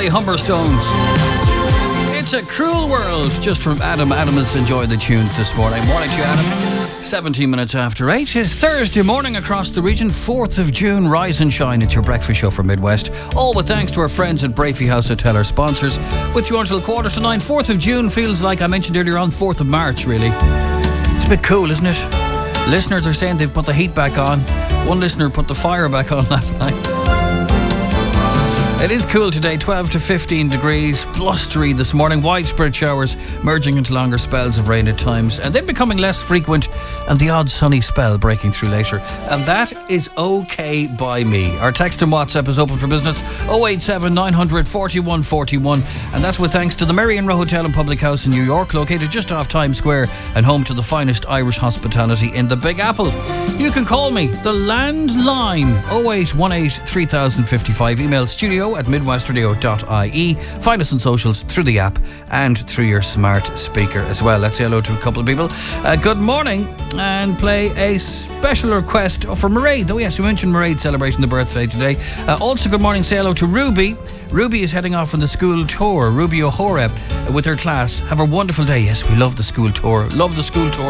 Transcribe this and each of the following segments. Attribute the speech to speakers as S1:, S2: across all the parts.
S1: Charlie Humberstones. It's a cruel world, just from Adam. Adam has enjoyed the tunes this morning. Morning to you, Adam. 17 minutes after 8. It's Thursday morning across the region, 4th of June. Rise and shine. It's your breakfast show for Midwest. All with thanks to our friends at Brafey House Hotel, our sponsors. With you until 8:45. 4th of June feels like, I mentioned earlier on, 4th of March, really. It's a bit cool, isn't it? Listeners are saying they've put the heat back on. One listener put the fire back on last night. It is cool today, 12 to 15 degrees, blustery this morning, widespread showers merging into longer spells of rain at times and then becoming less frequent, and the odd sunny spell breaking through later. And that is okay by me. Our text and WhatsApp is open for business, 087 900 41 41, and that's with thanks to the Merrion Row Hotel and Public House in New York, located just off Times Square and home to the finest Irish hospitality in the Big Apple. You can call me, the landline, 0818 3055, email studio@midwestradio.ie. Find us on socials through the app and through your smart speaker as well. Let's say hello to a couple of people. Good morning, and play a special request for Mairead. Oh yes, we mentioned Mairead celebrating the birthday today. Also good morning, say hello to Ruby. Ruby is heading off on the school tour. Ruby O'Hora with her class. Have a wonderful day. Yes, we love the school tour. Love the school tour.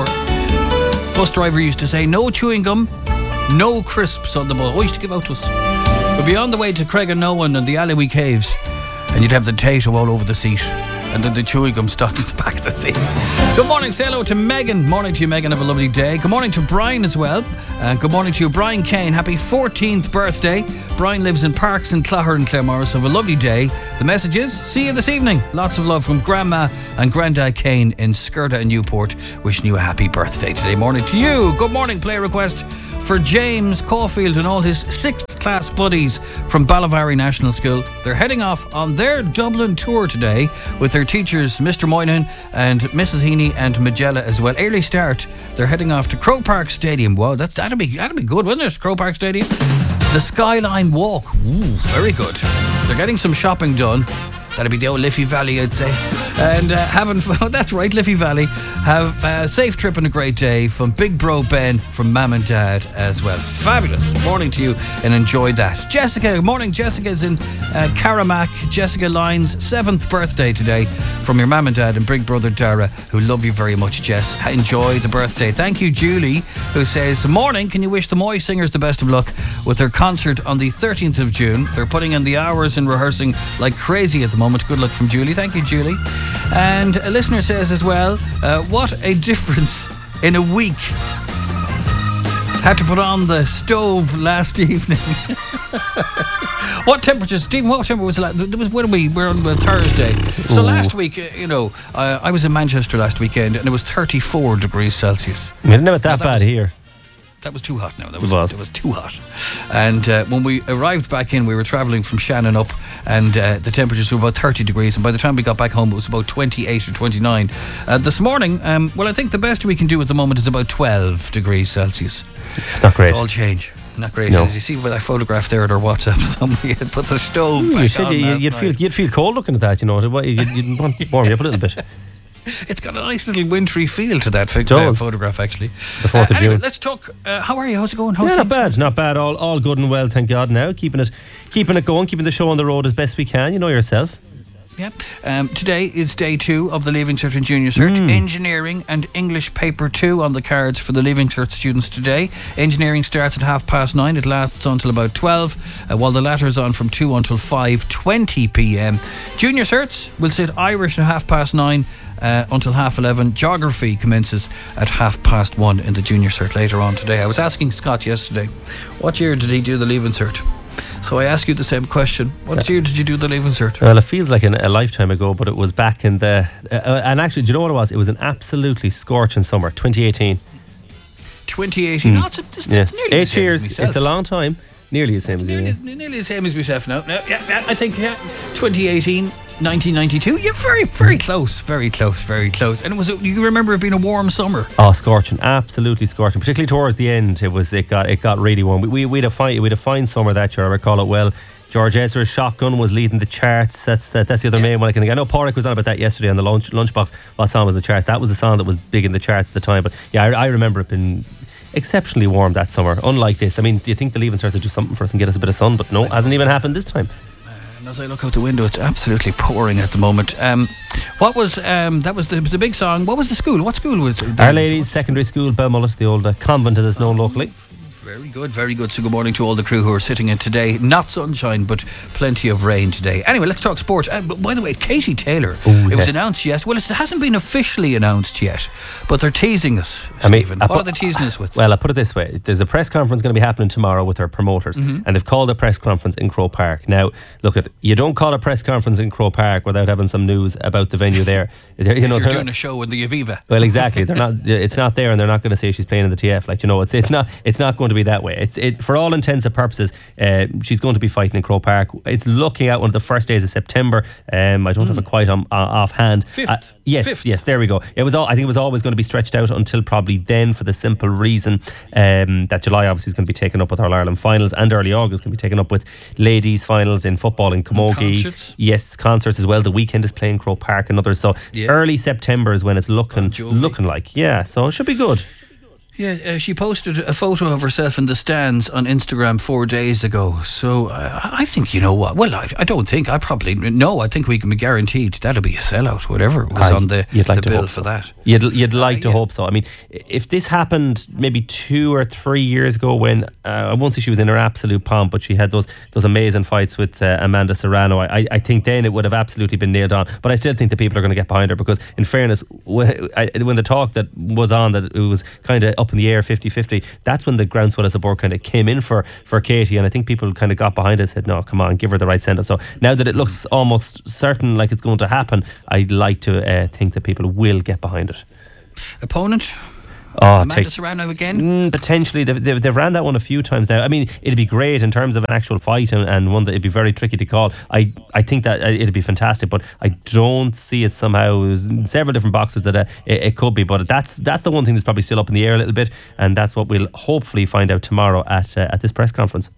S1: Bus driver used to say, no chewing gum, no crisps on the bus. Oh, he used to give out to us. We'd be on the way to Craigenowan and the Allowee Caves, and you'd have the tato all over the seat, and then the chewing gum stuck to the back of the seat. Good morning, say hello to Megan. Morning to you, Megan. Have a lovely day. Good morning to Brian as well. Good morning to you, Brian Kane. Happy 14th birthday. Brian lives in Parks and Clogher in Claremorris. Have a lovely day. The message is, see you this evening. Lots of love from Grandma and Grandad Kane in Skirta and Newport. Wishing you a happy birthday today. Morning to you. Good morning, play request for James Caulfield and all his 6th class buddies from Ballavary National School. They're heading off on their Dublin tour today with their teachers, Mr. Moynihan and Mrs. Heaney and Magella as well. Early start. They're heading off to Croke Park Stadium. Wow, that'd be good, wouldn't it? Croke Park Stadium. The Skyline Walk. Ooh, very good. They're getting some shopping done. That'd be the old Liffey Valley, I'd say. And having fun. That's right, Liffey Valley. Have a safe trip and a great day from Big Bro Ben, from Mam and Dad as well. Fabulous. Morning to you, and enjoy that. Jessica, good morning. Jessica's in Caramack. Jessica Lyons' 7th birthday today from your Mam and Dad and Big Brother Dara, who love you very much, Jess. Enjoy the birthday. Thank you, Julie, who says, morning, can you wish the Moy Singers the best of luck with their concert on the 13th of June? They're putting in the hours in rehearsing like crazy at the moment. Good luck from Julie. Thank you, Julie. And a listener says as well, what a difference in a week. Had to put on the stove last evening. What temperature, Stephen, what temperature was it like? We're on Thursday. So last week, I was in Manchester last weekend, and it was 34 degrees Celsius.
S2: Never that bad here.
S1: That was too hot now. It was too hot. And when we arrived back in, we were travelling from Shannon up, and the temperatures were about 30 degrees. And by the time we got back home, it was about 28 or 29. This morning, I think the best we can do at the moment is about 12 degrees Celsius.
S2: It's not great.
S1: It's all change. Not great.
S2: No.
S1: As you see with that photograph there at our WhatsApp, somebody had put the stove back
S2: you said
S1: on
S2: you'd feel cold looking at that, You'd want to warm you up a little bit.
S1: It's got a nice little wintry feel to that photograph, actually.
S2: The 4th of
S1: Anyway,
S2: June.
S1: let's talk. How are you? How's it going?
S2: Not bad. All good and well, thank God. Now keeping it going, keeping the show on the road as best we can. You know yourself.
S1: Yeah. Today is day 2 of the Leaving Cert and Junior Cert. Engineering and English Paper 2 on the cards for the Leaving Cert students today. Engineering starts at 9:30. It lasts until about 12, while the latter is on from 2 until 5:20 p.m. Junior Certs will sit Irish at 9:30. Until 11:30. Geography commences at 1:30 in the Junior Cert later on today. I was asking Scott yesterday, what year did he do the Leaving Cert? So I ask you the same question. What year did you do the Leaving Cert?
S2: Well, it feels like a lifetime ago, but it was back in the... and actually, do you know what it was? It was an absolutely scorching summer, 2018.
S1: 2018? Oh, it's nearly
S2: 8 years. It's a long time. Nearly the same as you.
S1: Nearly the same as myself now. I think 2018, 1992. You're very, very close. Very close. And you remember it being a warm summer?
S2: Oh, scorching. Absolutely scorching. Particularly towards the end, it got really warm. We had a fine summer that year. I recall it well. George Ezra's Shotgun was leading the charts. That's the other main one I can think. I know Porrick was on about that yesterday on the lunchbox. What song was the charts? That was the song that was big in the charts at the time. But yeah, I remember it being exceptionally warm that summer. Unlike this. I mean, do you think the Leaving Cert to do something for us and get us a bit of sun? But no, hasn't even happened this time.
S1: And as I look out the window, it's absolutely pouring at the moment. What was the big song? What was the school? What school was it?
S2: Our Ladies Secondary School, Belmullet, the old convent as it's known locally.
S1: Very good, very good. So good morning to all the crew who are sitting in today. Not sunshine, but plenty of rain today. Anyway, let's talk sport. But by the way, Katie Taylor, it was announced yet. Well, it hasn't been officially announced yet, but they're teasing us, Stephen. What are they teasing us with?
S2: Well, I put it this way. There's a press conference going to be happening tomorrow with her promoters, and they've called a press conference in Croke Park. Now, look, you don't call a press conference in Croke Park without having some news about the venue there.
S1: If you're doing a show in the Aviva.
S2: Well, exactly. They're not. It's not there, and they're not going to say she's playing in the TF. It's not going to be that way. For all intents and purposes, she's going to be fighting in Croke Park. It's looking at one of the first days of September. I don't have it quite offhand.
S1: 5th.
S2: Yes, there we go. I think it was always going to be stretched out until probably then, for the simple reason that July obviously is going to be taken up with All Ireland finals, and early August going to be taken up with ladies finals in football in Camogie.
S1: Concerts.
S2: Yes, concerts as well. The weekend is playing Croke Park and others. So early September is when it's looking like. Yeah, so it should be good.
S1: Yeah, she posted a photo of herself in the stands on Instagram 4 days ago. So I think, you know what? Well, I don't think. I think we can be guaranteed that'll be a sellout, whatever was on the bill for that.
S2: You'd like to hope so. I mean, if this happened maybe 2 or 3 years ago, when I won't say she was in her absolute pomp, but she had those amazing fights with Amanda Serrano, I think then it would have absolutely been nailed on. But I still think the people are going to get behind her, because in fairness, when the talk that was on that it was kind of up in the air 50-50, that's when the groundswell of support kind of came in for Katie, and I think people kind of got behind it and said, no, come on, give her the right send-off. So now that it looks almost certain like it's going to happen, I'd like to think that people will get behind it.
S1: Opponent? Amanda Serrano again?
S2: Potentially. They've ran that one a few times now. I mean, it'd be great in terms of an actual fight, and one that it'd be very tricky to call. I think that it'd be fantastic, but I don't see it somehow. There's several different boxes that it could be, but that's the one thing that's probably still up in the air a little bit, and that's what we'll hopefully find out tomorrow at this press conference.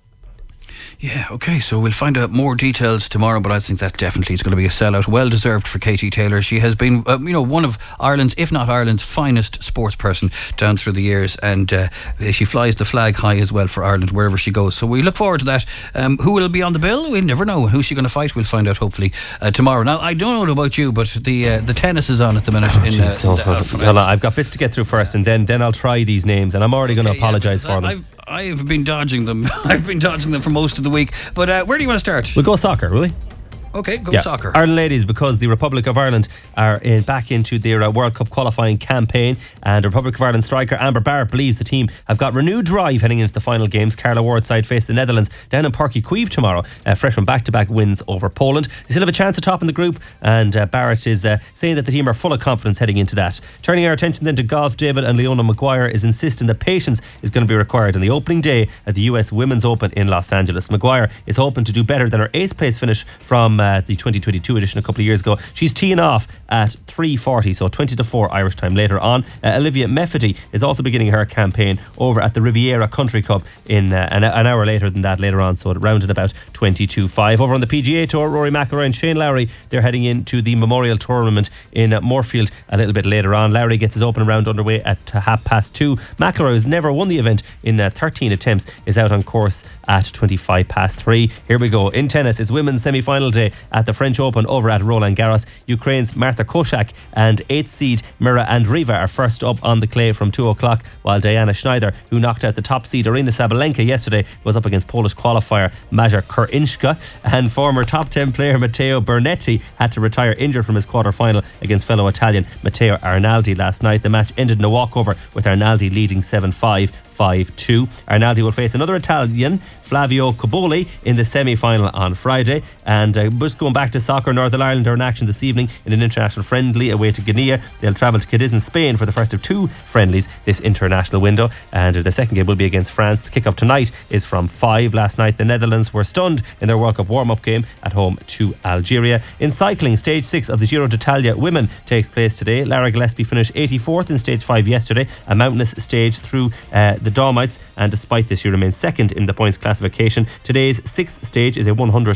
S1: Yeah, okay, so we'll find out more details tomorrow, but I think that definitely is going to be a sellout. Well deserved for Katie Taylor. She has been, one of Ireland's, if not Ireland's, finest sports person down through the years, and she flies the flag high as well for Ireland wherever she goes. So we look forward to that. Who will be on the bill? We'll never know. Who's she going to fight? We'll find out hopefully tomorrow. Now, I don't know about you, but the tennis is on at the minute.
S2: Hold on, I've got bits to get through first, and then I'll try these names, and I'm already going to apologise for them.
S1: I've been dodging them. I've been dodging them for most of the week. But where do you want to start?
S2: We'll go soccer, will we?
S1: Okay, go soccer.
S2: Ireland ladies, because the Republic of Ireland are back into their World Cup qualifying campaign, and the Republic of Ireland striker Amber Barrett believes the team have got renewed drive heading into the final games. Carla Ward's side face the Netherlands down in Páirc Uí Chaoimh tomorrow, fresh from back-to-back wins over Poland. They still have a chance of topping the group, and Barrett is saying that the team are full of confidence heading into that. Turning our attention then to golf, David and Leona Maguire is insisting that patience is going to be required on the opening day at the US Women's Open in Los Angeles. Maguire is hoping to do better than her 8th place finish from the 2022 edition a couple of years ago. She's teeing off at 3:40, so 20-4 Irish time later on. Olivia Meffety is also beginning her campaign over at the Riviera Country Club in an hour later than that later on, so it rounded about 22-5. Over on the PGA Tour, Rory McIlroy and Shane Lowry, they're heading into the Memorial Tournament in Moorfield a little bit later on. Lowry gets his opening round underway at 2:30. McIlroy, who's never won the event in 13 attempts, is out on course at 3:25. Here we go. In tennis, it's women's semi-final day at the French Open over at Roland Garros. Ukraine's Marta Koshak and 8th seed Mira Andreeva are first up on the clay from 2 o'clock, while Diana Schneider, who knocked out the top seed Aryna Sabalenka yesterday, was up against Polish qualifier Maja Kurinska, and former top 10 player Matteo Bernetti had to retire injured from his quarter-final against fellow Italian Matteo Arnaldi last night. The match ended in a walkover, with Arnaldi leading 7-5. 5-2. Arnaldi will face another Italian, Flavio Cobolli, in the semi-final on Friday. And just going back to soccer, Northern Ireland are in action this evening in an international friendly away to Guinea. They'll travel to Cadiz in Spain for the first of 2 friendlies this international window, and the second game will be against France. Kick-off tonight is from 5. Last night the Netherlands were stunned in their World Cup warm-up game at home to Algeria. In cycling, stage 6 of the Giro d'Italia women takes place today. Lara Gillespie finished 84th in stage 5 yesterday, a mountainous stage through the Dolomites, and despite this she remains second in the points classification. Today's 6th stage is a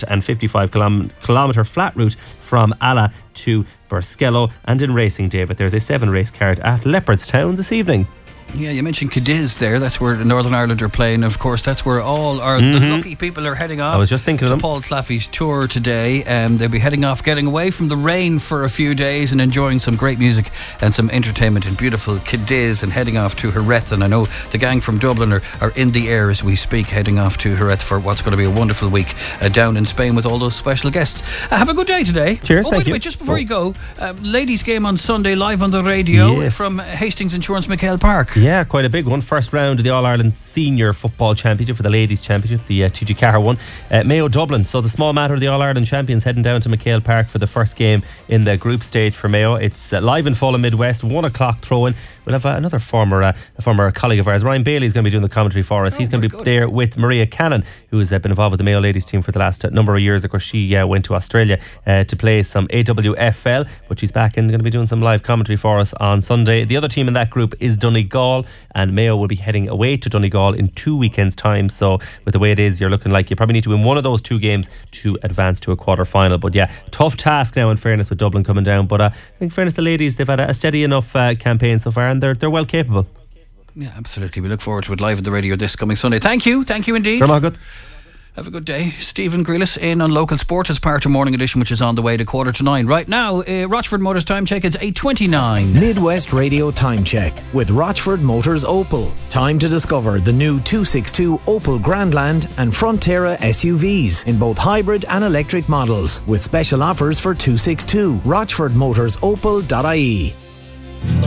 S2: 155 kilometre flat route from Alla to Burskello. And in racing, David, there's a 7 race card at Leopardstown this evening.
S1: Yeah, you mentioned Cadiz there. That's where Northern Ireland are playing. Of course, that's where all the lucky people are heading off.
S2: I was just thinking of them.
S1: Paul Claffey's tour today. They'll be heading off, getting away from the rain for a few days and enjoying some great music and some entertainment in beautiful Cadiz and heading off to Jerez. And I know the gang from Dublin are in the air as we speak, heading off to Jerez for what's going to be a wonderful week down in Spain with all those special guests. Have a good day today.
S2: Cheers, thank you.
S1: Wait, just before you go, ladies' game on Sunday live on the radio from Hastings Insurance McHale Park.
S2: Yeah, quite a big one. First round of the All-Ireland Senior Football Championship for the Ladies Championship, the TG Carr one. Mayo Dublin. So the small matter of the All-Ireland champions heading down to McHale Park for the first game in the group stage for Mayo. It's live in Fulham Midwest, 1 o'clock throw-in. We'll have another former colleague of ours, Ryan Bailey, is going to be doing the commentary for us. He's going to be there with Maria Cannon, who has been involved with the Mayo ladies team for the last number of years. Of course, she went to Australia to play some AWFL, but she's back and going to be doing some live commentary for us on Sunday. The other team in that group is Donegal, and Mayo will be heading away to Donegal in 2 weekends' time. So with the way it is, you're looking like you probably need to win one of those 2 games to advance to a quarter-final. But yeah, tough task now in fairness with Dublin coming down. But I think in fairness, the ladies, they've had a steady enough campaign so far, and they're well capable.
S1: Yeah, absolutely. We look forward to it live at the radio this coming Sunday. Thank you indeed.
S2: Good.
S1: Have a good day. Stephen Grealish in on Local Sport as part of Morning Edition, which is on the way to 8:45. Right now, Rochford Motors time check. It's 8:29.
S3: Midwest Radio time check with Rochford Motors Opel. Time to discover the new 262 Opel Grandland and Frontera SUVs in both hybrid and electric models with special offers for 262. RochfordMotorsOpel.ie.